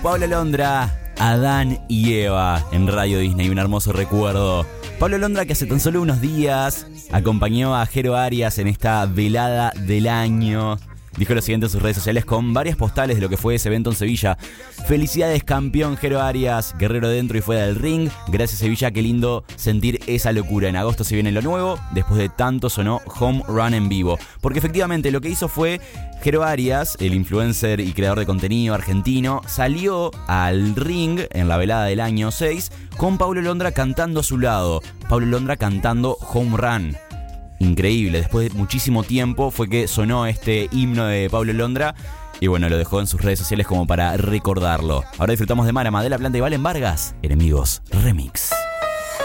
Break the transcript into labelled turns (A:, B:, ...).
A: Pablo Londra, Adán y Eva en Radio Disney, un hermoso recuerdo. Pablo Londra, que hace tan solo unos días acompañó a Jero Arias en esta velada del año, dijo lo siguiente en sus redes sociales con varias postales de lo que fue ese evento en Sevilla. Felicidades, campeón Jero Arias, guerrero dentro y fuera del ring. Gracias, Sevilla, qué lindo sentir esa locura. En agosto se viene lo nuevo, después de tanto sonó Home Run en vivo. Porque efectivamente lo que hizo fue Jero Arias, el influencer y creador de contenido argentino, salió al ring en la velada del año 6 con Pablo Londra cantando a su lado. Pablo Londra cantando Home Run. Increíble, después de muchísimo tiempo fue que sonó este himno de Pablo Londra y bueno, lo dejó en sus redes sociales como para recordarlo. Ahora disfrutamos de Mara, Madela Planta y Valen Vargas, Enemigos Remix.